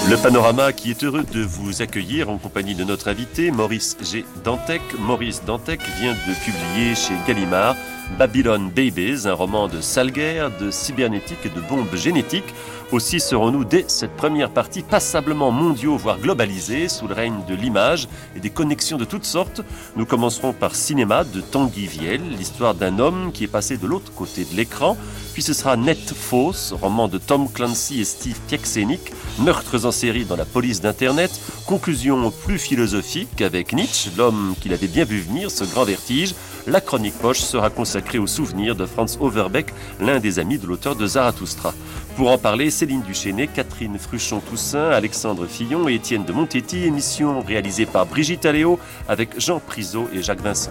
Le Panorama qui est heureux de vous accueillir en compagnie de notre invité Maurice G. Dantec. Maurice Dantec vient de publier chez Gallimard Babylon Babies, un roman de sale guerre, de cybernétique et de bombes génétiques. Aussi serons-nous dès cette première partie passablement mondiaux, voire globalisés, sous le règne de l'image et des connexions de toutes sortes. Nous commencerons par Cinéma de Tanguy Viel, l'histoire d'un homme qui est passé de l'autre côté de l'écran. Puis ce sera Net Fausse, roman de Tom Clancy et Steve Pieksenik, meurtres en série dans la police d'Internet. Conclusion plus philosophique avec Nietzsche, l'homme qu'il avait bien vu venir, ce grand vertige. La chronique poche sera consacrée au souvenir de Franz Overbeck, l'un des amis de l'auteur de Zarathustra. Pour en parler, Céline Duchesnay, Catherine Fruchon-Toussaint, Alexandre Fillon et Étienne de Montetti. Émission réalisée par Brigitte Alléo avec Jean Priseau et Jacques Vincent.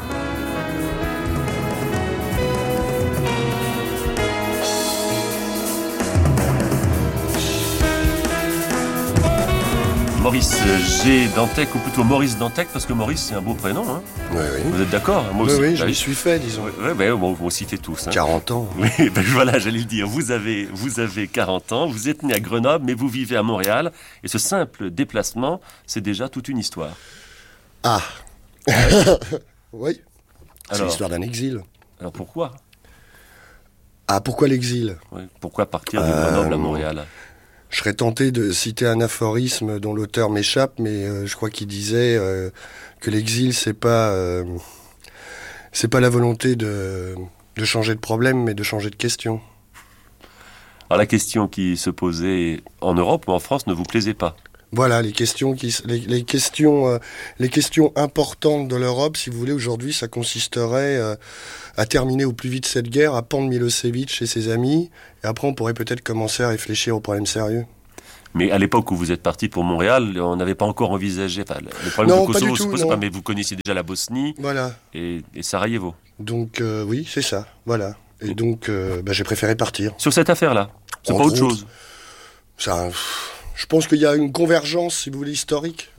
Maurice G. Dantec, ou plutôt Maurice Dantec, parce que Maurice, c'est un beau prénom. Hein. Oui. Vous êtes d'accord? Moi aussi, oui, je m'y suis fait, disons. Bon, vous aussi fait tous. Hein. 40 ans. Oui, voilà, j'allais le dire. Vous avez 40 ans, vous êtes né à Grenoble, mais vous vivez à Montréal. Et ce simple déplacement, c'est déjà toute une histoire. Ah oui, c'est l'histoire d'un exil. Alors pourquoi? Ah, pourquoi l'exil? Pourquoi partir de Grenoble à Montréal? Je serais tenté de citer un aphorisme dont l'auteur m'échappe, mais je crois qu'il disait que l'exil, c'est pas la volonté de changer de problème, mais de changer de question. Alors la question qui se posait en Europe ou en France ne vous plaisait pas? Voilà, les questions importantes de l'Europe, si vous voulez, aujourd'hui, ça consisterait à terminer au plus vite cette guerre, à pendre Milosevic et ses amis, et après on pourrait peut-être commencer à réfléchir aux problèmes sérieux. Mais à l'époque où vous êtes parti pour Montréal, on n'avait pas encore envisagé le problème du Kosovo, se posait pas, mais vous connaissiez déjà la Bosnie et Sarajevo. Donc oui, c'est ça, voilà. Et donc j'ai préféré partir. Sur cette affaire-là, c'est pas autre chose. Je pense qu'il y a une convergence, si vous voulez, historique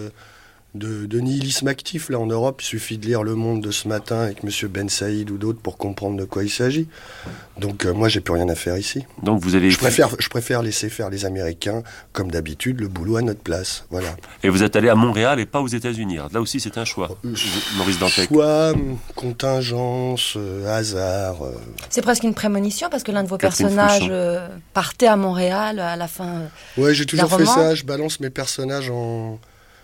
de nihilisme actif là en Europe. Il suffit de lire Le Monde de ce matin avec M. Ben Saïd ou d'autres pour comprendre de quoi il s'agit. Donc moi, j'ai plus rien à faire ici. Donc vous avez... Je préfère laisser faire les Américains, comme d'habitude, le boulot à notre place. Voilà. Et vous êtes allé à Montréal et pas aux États-Unis. Là aussi, c'est un choix. Maurice Dantec. Choix, contingence, hasard. C'est presque une prémonition parce que l'un de vos personnages partait à Montréal à la fin. Ouais, j'ai toujours fait ça. Je balance mes personnages en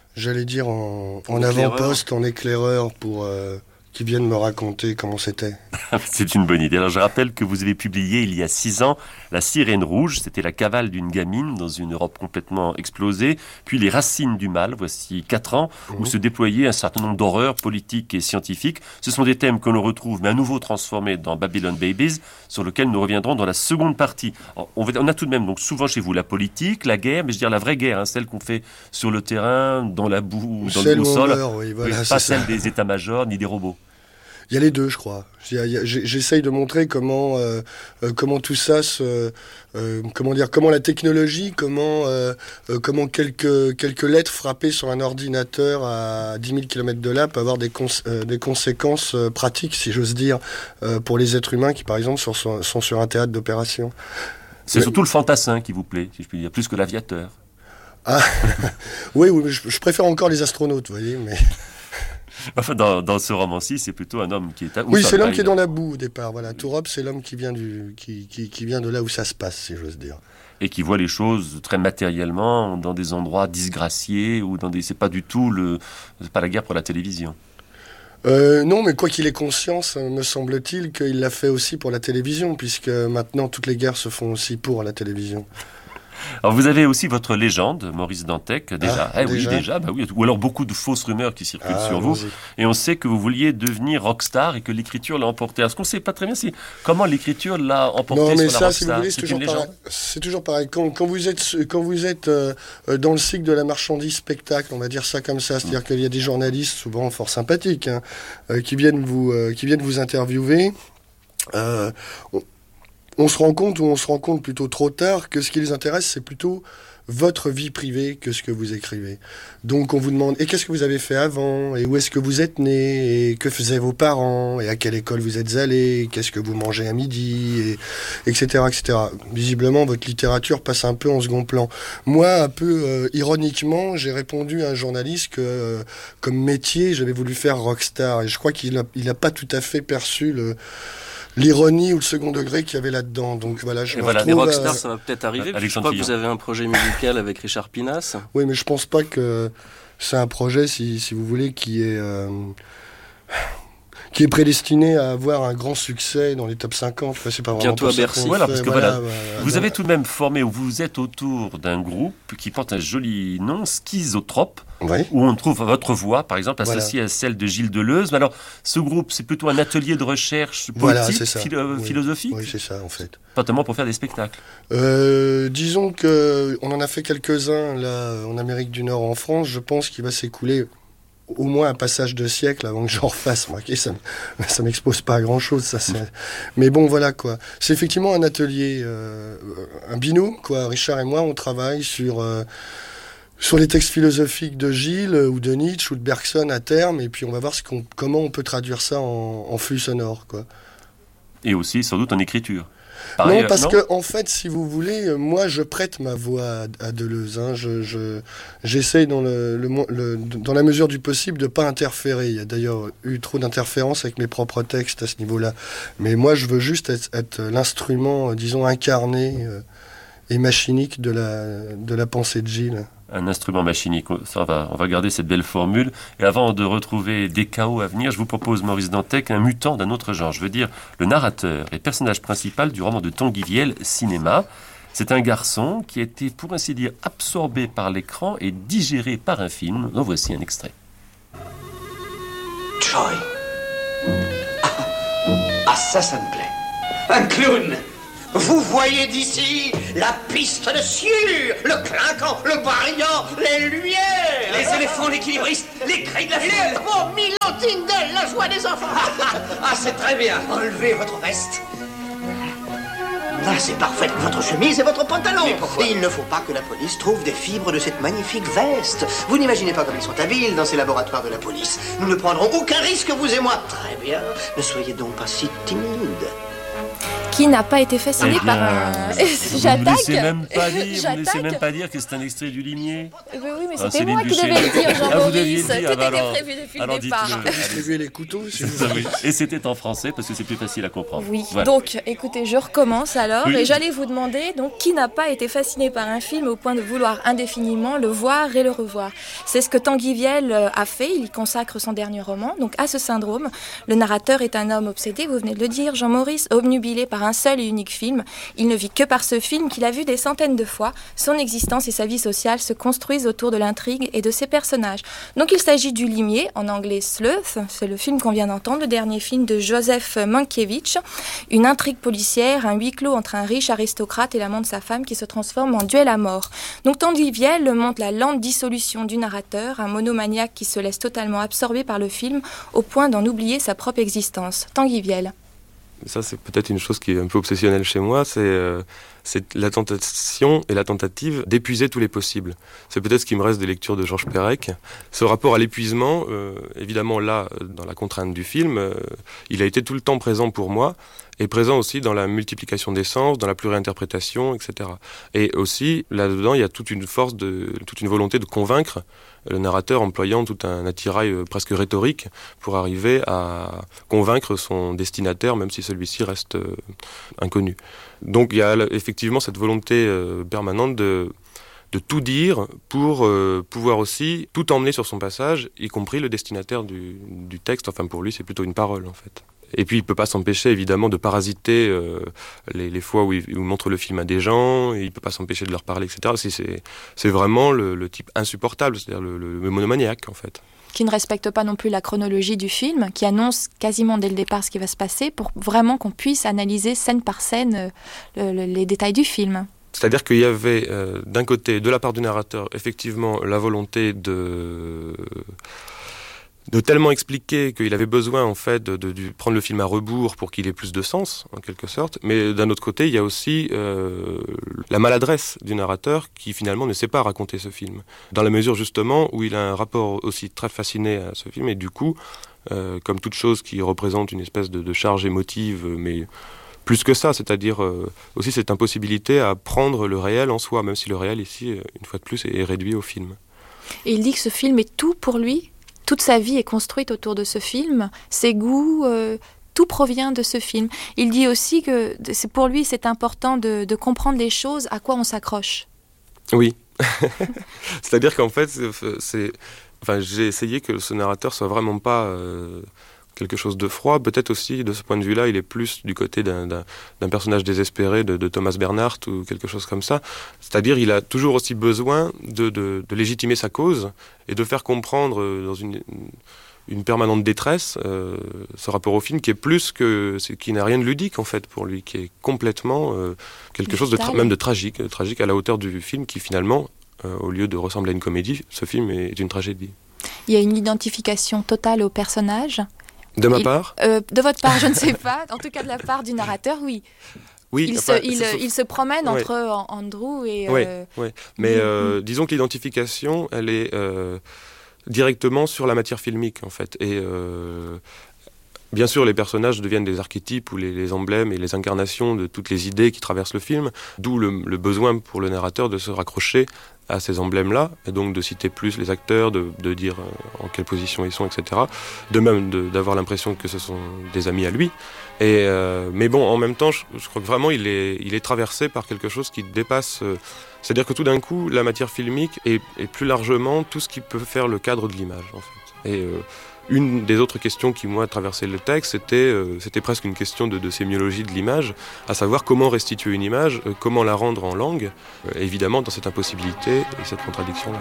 avant-poste, en éclaireur pour qu'ils viennent me raconter comment c'était. C'est une bonne idée. Alors je rappelle que vous avez publié il y a 6 ans La Sirène Rouge, c'était la cavale d'une gamine dans une Europe complètement explosée, puis Les Racines du Mal, voici 4 ans, où se déployaient un certain nombre d'horreurs politiques et scientifiques. Ce sont des thèmes que l'on retrouve, mais à nouveau transformés dans Babylon Babies, sur lequel nous reviendrons dans la seconde partie. Alors, on a tout de même donc souvent chez vous la politique, la guerre, mais je veux dire la vraie guerre, celle qu'on fait sur le terrain, dans la boue, dans le sol, pas celle des états-majors ni des robots. Il y a les deux, je crois. J'essaye de montrer comment tout ça comment la technologie, comment quelques lettres frappées sur un ordinateur à 10 000 km de là peut avoir des conséquences pratiques, si j'ose dire, pour les êtres humains qui, par exemple, sont sur un théâtre d'opération. C'est surtout le fantassin qui vous plaît, si je puis dire, plus que l'aviateur. Ah, oui, je préfère encore les astronautes, vous voyez, mais... Enfin, dans ce roman-ci, c'est plutôt un homme qui est... Oui, c'est l'homme qui est dans la boue au départ. Voilà, Tourop, c'est l'homme qui vient de là où ça se passe, si j'ose dire. Et qui voit les choses très matériellement dans des endroits disgraciés ou dans des... C'est pas du tout c'est pas la guerre pour la télévision. Non, mais quoi qu'il ait conscience, me semble-t-il qu'il l'a fait aussi pour la télévision, puisque maintenant toutes les guerres se font aussi pour la télévision. Alors vous avez aussi votre légende, Maurice Dantec, déjà. Déjà. Oui. Ou alors beaucoup de fausses rumeurs qui circulent sur vous. Et on sait que vous vouliez devenir rockstar et que l'écriture l'a emporté. Alors ce qu'on ne sait pas très bien, c'est comment l'écriture l'a emporté sur la rockstar. Si vous voulez, c'est toujours pareil. Quand vous êtes dans le cycle de la marchandise spectacle, on va dire ça comme ça, c'est-à-dire qu'il y a des journalistes, souvent fort sympathiques, qui viennent vous interviewer. on se rend compte plutôt trop tard que ce qui les intéresse, c'est plutôt votre vie privée que ce que vous écrivez. Donc on vous demande, et qu'est-ce que vous avez fait avant, et où est-ce que vous êtes né, et que faisaient vos parents, et à quelle école vous êtes allé, qu'est-ce que vous mangez à midi, et, etc., etc. Visiblement, votre littérature passe un peu en second plan. Moi, un peu ironiquement, j'ai répondu à un journaliste que, comme métier, j'avais voulu faire rockstar, et je crois qu'il a pas tout à fait perçu l'ironie ou le second degré qu'il y avait là-dedans. Donc voilà, je me retrouve... Les rockstars, ça va peut-être arriver. Je crois que vous avez un projet musical avec Richard Pinas. Oui, mais je pense pas que c'est un projet, si vous voulez, qui est prédestiné à avoir un grand succès dans les top 50. Enfin, c'est pas vraiment bientôt à Bercy. Voilà, parce que vous avez tout de même formé, ou vous êtes autour d'un groupe qui porte un joli nom, Schizotrope, où on trouve votre voix, par exemple, associée à celle de Gilles Deleuze. Mais alors, ce groupe, c'est plutôt un atelier de recherche politique, philosophique ? Oui, c'est ça, en fait. Pas tellement pour faire des spectacles. Disons qu'on en a fait quelques-uns, là, en Amérique du Nord, en France. Je pense qu'il va s'écouler au moins un passage de siècle avant que j'en refasse. Remarquez, ça m'expose pas à grand-chose, ça. Mais bon, voilà, quoi. C'est effectivement un atelier, un binôme, quoi. Richard et moi, on travaille sur les textes philosophiques de Gilles, ou de Nietzsche, ou de Bergson à terme, et puis on va voir comment on peut traduire ça en flux sonore, quoi. Et aussi, sans doute, en écriture. Non, parce que en fait, si vous voulez, moi, je prête ma voix à Deleuze. Hein. J'essaye dans dans la mesure du possible de pas interférer. Il y a d'ailleurs eu trop d'interférences avec mes propres textes à ce niveau-là. Mais moi, je veux juste être l'instrument, disons, incarné et machinique de la pensée de Gilles. Un instrument machinique, on va garder cette belle formule. Et avant de retrouver des chaos à venir, je vous propose, Maurice Dantec, un mutant d'un autre genre. Je veux dire, le narrateur et personnage principal du roman de Tanguy Viel, Cinéma. C'est un garçon qui a été, pour ainsi dire, absorbé par l'écran et digéré par un film. En voici un extrait. Troy. Ah, ça me plaît. Un clown. Vous voyez d'ici la piste de sciure, le clinquant, le brillant, les lumières, les éléphants, l'équilibriste, les cris de la foule. Les gros Milotine de la joie des enfants. Ah, c'est très bien. Enlevez votre veste. Ah, c'est parfait. Votre chemise et votre pantalon. Mais pourquoi ? Et il ne faut pas que la police trouve des fibres de cette magnifique veste. Vous n'imaginez pas comme ils sont habiles dans ces laboratoires de la police. Nous ne prendrons aucun risque, vous et moi. Très bien. Ne soyez donc pas si timide. Qui n'a pas été fasciné par un... J'attaque. Vous ne laissez même pas dire que c'est un extrait du Limier. Oui, mais c'était moi qui devais le dire, Jean-Maurice. Tout était prévu depuis le départ. Distribuez les couteaux, si vous voulez. Et c'était en français, parce que c'est plus facile à comprendre. Oui, voilà. Donc, écoutez, je recommence alors. Oui. Et j'allais vous demander, donc, qui n'a pas été fasciné par un film au point de vouloir indéfiniment le voir et le revoir ? C'est ce que Tanguy Viel a fait. Il y consacre son dernier roman, donc à ce syndrome. Le narrateur est un homme obsédé, vous venez de le dire, Jean-Maurice, obnubilé par un seul et unique film. Il ne vit que par ce film qu'il a vu des centaines de fois. Son existence et sa vie sociale se construisent autour de l'intrigue et de ses personnages. Donc il s'agit du Limier, en anglais Sleuth, c'est le film qu'on vient d'entendre, le dernier film de Joseph Mankiewicz. Une intrigue policière, un huis clos entre un riche aristocrate et l'amant de sa femme qui se transforme en duel à mort. Donc Tanguy Viel montre la lente dissolution du narrateur, un monomaniaque qui se laisse totalement absorber par le film au point d'en oublier sa propre existence. Tanguy Viel. Ça, c'est peut-être une chose qui est un peu obsessionnelle chez moi, c'est la tentation et la tentative d'épuiser tous les possibles. C'est peut-être ce qui me reste des lectures de Georges Perec. Ce rapport à l'épuisement, évidemment là, dans la contrainte du film, il a été tout le temps présent pour moi, et présent aussi dans la multiplication des sens, dans la pluriinterprétation, etc. Et aussi, là-dedans, il y a toute une volonté de convaincre le narrateur, employant tout un attirail presque rhétorique pour arriver à convaincre son destinataire, même si celui-ci reste inconnu. Donc il y a effectivement cette volonté permanente de tout dire pour pouvoir aussi tout emmener sur son passage, y compris le destinataire du texte. Enfin, pour lui, c'est plutôt une parole, en fait. Et puis, il ne peut pas s'empêcher, évidemment, de parasiter les fois où il montre le film à des gens, et il ne peut pas s'empêcher de leur parler, etc. C'est vraiment le type insupportable, c'est-à-dire le monomaniaque, en fait. Qui ne respecte pas non plus la chronologie du film, qui annonce quasiment dès le départ ce qui va se passer, pour vraiment qu'on puisse analyser scène par scène les détails du film. C'est-à-dire qu'il y avait, d'un côté, de la part du narrateur, effectivement, la volonté de de tellement expliquer qu'il avait besoin en fait de prendre le film à rebours pour qu'il ait plus de sens en quelque sorte, mais d'un autre côté il y a aussi la maladresse du narrateur qui finalement ne sait pas raconter ce film, dans la mesure justement où il a un rapport aussi très fasciné à ce film et du coup comme toute chose qui représente une espèce de charge émotive, mais plus que ça, c'est-à-dire aussi cette impossibilité à prendre le réel en soi, même si le réel ici, une fois de plus, est réduit au film. Et il dit que ce film est tout pour lui. Toute sa vie est construite autour de ce film. Ses goûts, tout provient de ce film. Il dit aussi que pour lui, c'est important de comprendre les choses, à quoi on s'accroche. Oui. C'est-à-dire qu'en fait, j'ai essayé que ce narrateur soit vraiment pas quelque chose de froid. Peut-être aussi, de ce point de vue-là, il est plus du côté d'un personnage désespéré de Thomas Bernhardt ou quelque chose comme ça. C'est-à-dire, il a toujours aussi besoin de légitimer sa cause et de faire comprendre dans une permanente détresse ce rapport au film qui est qui n'a rien de ludique en fait pour lui, qui est complètement quelque chose même de tragique à la hauteur du film qui finalement, au lieu de ressembler à une comédie, ce film est une tragédie. Il y a une identification totale au personnage. De ma part ? De votre part, je ne sais pas. En tout cas, de la part du narrateur, oui. Oui, il se promène entre Andrew et... Oui. Mais disons que l'identification, elle est directement sur la matière filmique, en fait. Et bien sûr, les personnages deviennent des archétypes ou les emblèmes et les incarnations de toutes les idées qui traversent le film, d'où le besoin pour le narrateur de se raccrocher à ces emblèmes-là, et donc de citer plus les acteurs, de dire en quelle position ils sont, etc. De même d'avoir l'impression que ce sont des amis à lui. Mais bon, en même temps, je crois que vraiment il est traversé par quelque chose qui dépasse... c'est-à-dire que tout d'un coup, la matière filmique est plus largement tout ce qui peut faire le cadre de l'image, en fait. Et une des autres questions qui, moi, traversait le texte, c'était presque une question de sémiologie de l'image, à savoir comment restituer une image, comment la rendre en langue, évidemment dans cette impossibilité et cette contradiction-là.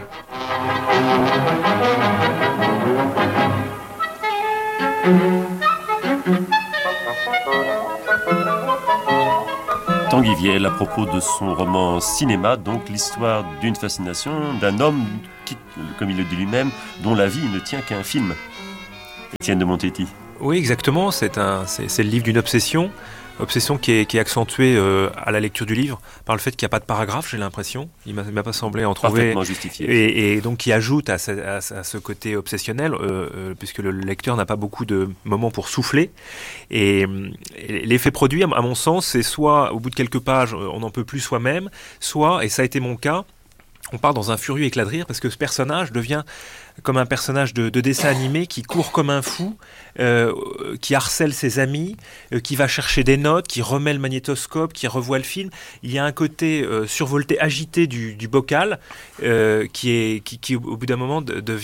Tanguy Viel, à propos de son roman Cinéma, donc l'histoire d'une fascination d'un homme qui, comme il le dit lui-même, dont la vie ne tient qu'à un film. Étienne de Montetti. Oui, exactement. C'est le livre d'une obsession qui est accentuée à la lecture du livre par le fait qu'il n'y a pas de paragraphe, j'ai l'impression. Il m'a pas semblé en trouver. Parfaitement justifié. Et donc qui ajoute à ce côté obsessionnel, puisque le lecteur n'a pas beaucoup de moments pour souffler. Et l'effet produit, à mon sens, c'est soit au bout de quelques pages, on n'en peut plus soi-même, soit, et ça a été mon cas, on part dans un furieux éclat de rire parce que ce personnage devient comme un personnage de dessin animé qui court comme un fou, qui harcèle ses amis, qui va chercher des notes, qui remet le magnétoscope, qui revoit le film. Il y a un côté survolté, agité du bocal qui au bout d'un moment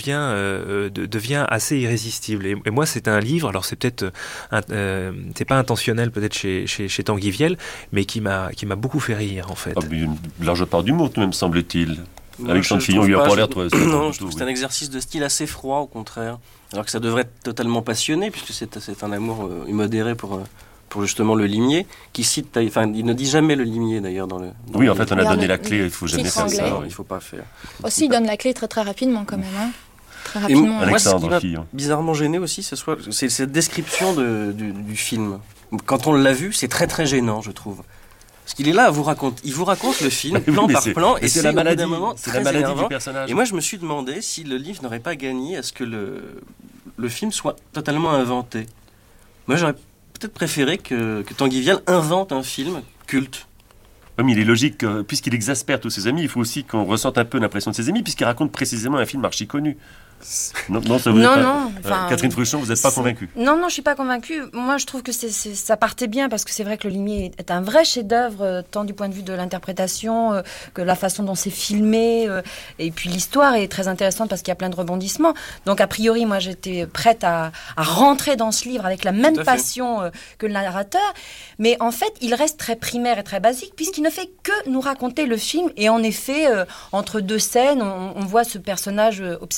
devient assez irrésistible. Et moi, c'est un livre, alors c'est peut-être c'est pas intentionnel peut-être chez Tanguy Viel, mais qui m'a beaucoup fait rire en fait. Une large part d'humour tout de même, semble-t-il. Alexandre Fillon, il a pas l'air... Non, je trouve que c'est un exercice de style assez froid, au contraire. Alors que ça devrait être totalement passionné, puisque c'est un amour immodéré pour justement le limier, qui cite... Enfin, il ne dit jamais le limier, d'ailleurs, dans le... Oui, en fait, on a donné la clé, il ne faut jamais faire ça. Il ne faut pas faire. Aussi, il donne la clé très très rapidement, quand même. Hein. Très rapidement. Moi, ce qui m'a bizarrement gêné aussi, c'est cette description du film. Quand on l'a vu, c'est très très gênant, je trouve. Parce qu'il est là, il vous raconte le film, plan par plan, et c'est la maladie, c'est la maladie du personnage. Et moi, je me suis demandé si le livre n'aurait pas gagné à ce que le film soit totalement inventé. Moi, j'aurais peut-être préféré que Tanguy Viel invente un film culte. Oui, mais il est logique, puisqu'il exaspère tous ses amis, il faut aussi qu'on ressente un peu l'impression de ses amis, puisqu'il raconte précisément un film archi connu. Non, ça vous non. Catherine Fruchon, vous n'êtes pas convaincue? Non, je suis pas convaincue. Moi, je trouve que ça partait bien parce que c'est vrai que Le Limier est un vrai chef-d'œuvre, tant du point de vue de l'interprétation que la façon dont c'est filmé. Et puis l'histoire est très intéressante parce qu'il y a plein de rebondissements. Donc a priori, moi, j'étais prête à rentrer dans ce livre avec la même passion que le narrateur. Mais en fait, il reste très primaire et très basique puisqu'il ne fait que nous raconter le film. Et en effet, entre deux scènes, on voit ce personnage obsédé. Mais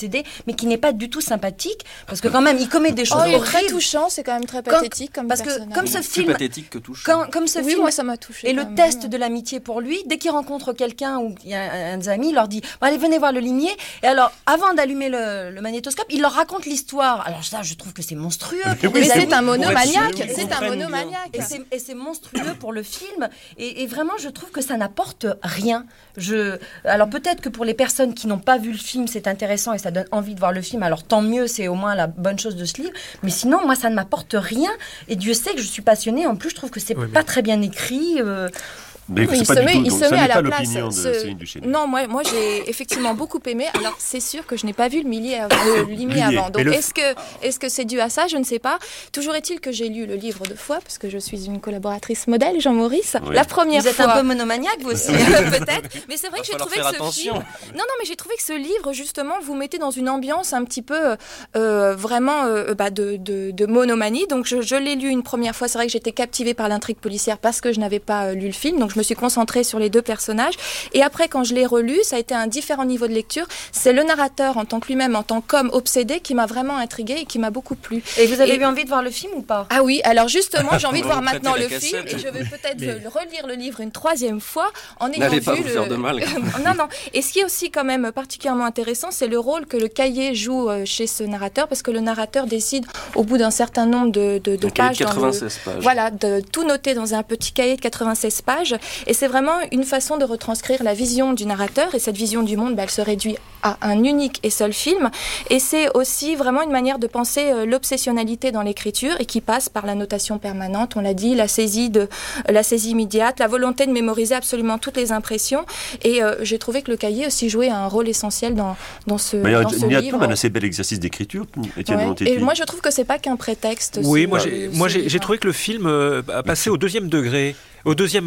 mais qui n'est pas du tout sympathique, parce que quand même, il commet des choses horribles. Il est très touchant, c'est quand même très pathétique comme parce personnage. Que comme ce film, plus pathétique que touchant. Comme ce film, moi ça m'a touché. Et le test de l'amitié pour lui, dès qu'il rencontre quelqu'un ou il y a un des amis, il leur dit allez, venez voir le limier. Et alors, avant d'allumer le magnétoscope, il leur raconte l'histoire. Alors ça, je trouve que c'est monstrueux. Mais c'est un monomaniaque. C'est un monomaniaque. Et c'est monstrueux pour le film. Et vraiment, je trouve que ça n'apporte rien. Alors peut-être que pour les personnes qui n'ont pas vu le film, c'est intéressant et ça donne envie de voir le film. Alors tant mieux, c'est au moins la bonne chose de ce livre. Mais sinon, moi, ça ne m'apporte rien. Et Dieu sait que je suis passionnée. En plus, je trouve que c'est pas très bien écrit. Mais il se met à la place. Céline Duchesne. Non, moi j'ai effectivement beaucoup aimé. Alors c'est sûr que je n'ai pas vu le limier avant. Donc est-ce que c'est dû à ça? Je ne sais pas. Toujours est-il que j'ai lu le livre 2 fois parce que je suis une collaboratrice modèle, Jean-Maurice. Oui. La première fois. Vous êtes un peu monomaniaque vous aussi. Peut-être. Mais c'est vrai que j'ai trouvé que ce film. Non, mais j'ai trouvé que ce livre justement vous mettait dans une ambiance un petit peu vraiment de monomanie. Donc je l'ai lu une première fois. C'est vrai que j'étais captivée par l'intrigue policière parce que je n'avais pas lu le film. Donc je me suis concentrée sur les 2 personnages. Et après, quand je l'ai relu, ça a été un différent niveau de lecture. C'est le narrateur en tant que lui-même, en tant qu'homme obsédé, qui m'a vraiment intriguée et qui m'a beaucoup plu. Et vous avez eu envie de voir le film ou pas? Ah oui, alors justement, j'ai envie de voir maintenant le film et je vais peut-être relire le livre une 3e fois en ayant N'allez vu pas vous faire de mal. Non. Et ce qui est aussi quand même particulièrement intéressant, c'est le rôle que le cahier joue chez ce narrateur, parce que le narrateur décide, au bout d'un certain nombre de pages, 96 pages. Voilà, de tout noter dans un petit cahier de 96 pages. Et c'est vraiment une façon de retranscrire la vision du narrateur. Et cette vision du monde, elle se réduit à un unique et seul film. Et c'est aussi vraiment une manière de penser l'obsessionnalité dans l'écriture et qui passe par la notation permanente, on l'a dit, la saisie immédiate, la volonté de mémoriser absolument toutes les impressions. Et j'ai trouvé que le cahier aussi jouait un rôle essentiel dans ce livre. Il y a tout un assez bel exercice d'écriture, Étienne Montetti. Et moi, je trouve que c'est pas qu'un prétexte. Oui, moi j'ai trouvé que le film a passé au 2e degré. Au deuxième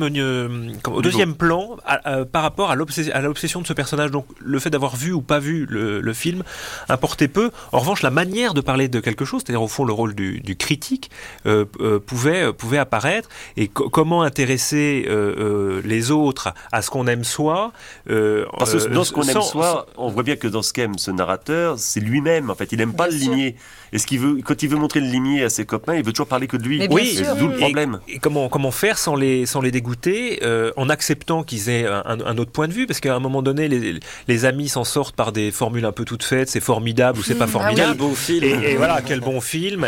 plan par rapport à l'obsession de ce personnage. Donc le fait d'avoir vu ou pas vu le film importait peu. En revanche, la manière de parler de quelque chose, c'est-à-dire au fond le rôle du critique, pouvait apparaître. Et comment intéresser les autres à ce qu'on aime soi. Parce que dans ce qu'on aime soi, on voit bien que dans ce qu'aime ce narrateur, c'est lui-même. En fait, il n'aime pas le limier. Et quand il veut montrer le limier à ses copains, il veut toujours parler que de lui. Oui, c'est d'où le problème. Et comment faire sans les dégoûter, en acceptant qu'ils aient un autre point de vue, parce qu'à un moment donné, les amis s'en sortent par des formules un peu toutes faites, c'est formidable ou c'est pas formidable. Quel beau film. Et voilà, quel bon film.